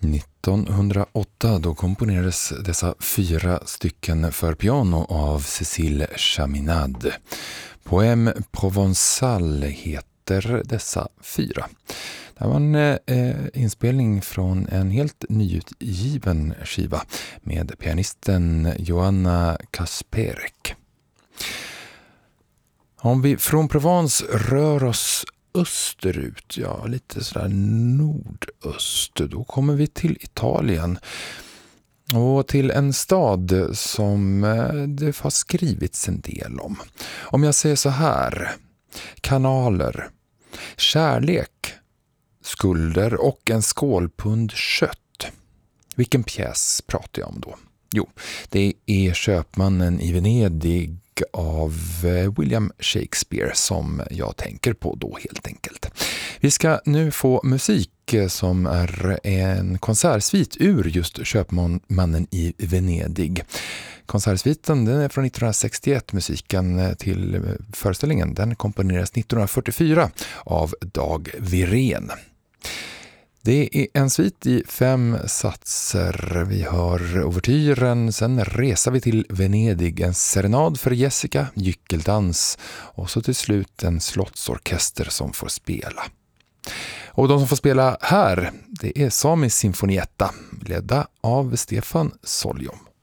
1908 då komponerades dessa 4 stycken för piano av Cécile Chaminade. Poème Provençal heter dessa 4. Det var en inspelning från en helt nyutgiven skiva med pianisten Joanna Kasperek. Om vi från Provence rör oss österut, ja lite sådär nordöst, då kommer vi till Italien och till en stad som det har skrivits en del om. Om jag säger så här: kanaler, kärlek, skulder och en skålpund kött. Vilken pjäs pratar jag om då? Jo, det är Köpmannen i Venedig av William Shakespeare som jag tänker på då helt enkelt. Vi ska nu få musik som är en konsertsvit ur just Köpmannen i Venedig. Konsertsviten den är från 1961, musiken till föreställningen den komponerades 1944 av Dag Wirén. Det är en svit i 5 satser. Vi har ouvertyren, sen reser vi till Venedig, en serenad för Jessica, gyckeldans och så till slut en slottsorkester som får spela. Och de som får spela här, det är Sami Sinfonietta, ledda av Stefan Soljom.